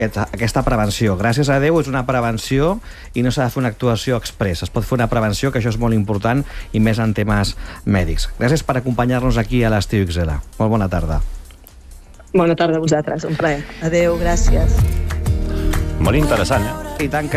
aquesta prevenció. Gràcies a Déu és una prevenció i no s'ha de fer una actuació express. Es pot fer una prevenció, que això és molt important, i més en temes mèdics. Gràcies per acompanyar-nos aquí a l'Estiu XL. Molt bona tarda. Bona tarda a vosaltres, un plaer. Adéu, gràcies. Molt interessant, I tant que